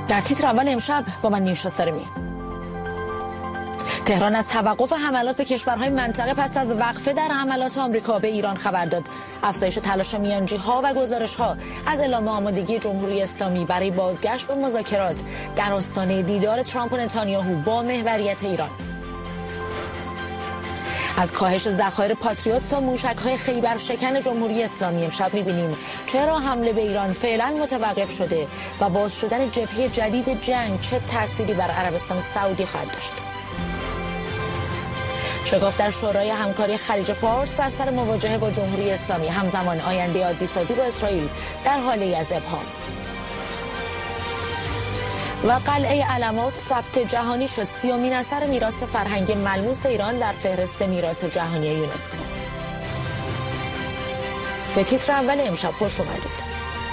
در تیتر اول امشب با من نیوشا سارمی. تهران از توقف حملات به کشورهای منطقه پس از وقفه در حملات آمریکا به ایران خبر داد. افزایش تلاش میانجی‌ها و گزارش‌ها از اعلام آمادگی جمهوری اسلامی برای بازگشت به مذاکرات در آستانه دیدار ترامپ و نتانیاهو با محوریت ایران. از کاهش ذخایر پاتریوت تا موشک‌های خیبر شکن جمهوری اسلامی امشب می‌بینیم چرا حمله به ایران فعلا متوقف شده و باز شدن جبهه جدید جنگ چه تأثیری بر عربستان سعودی خواهد داشت. شگاف در شورای همکاری خلیج فارس بر سر مواجهه با جمهوری اسلامی، همزمان آینده عادی‌سازی با اسرائیل در حالی از ابهام. و قلعه علمات ثبت جهانی شد 30مین اثر میراث فرهنگی ملموس ایران در فهرست میراث جهانی یونسکو. به تیتر اول امشب خوش اومدید.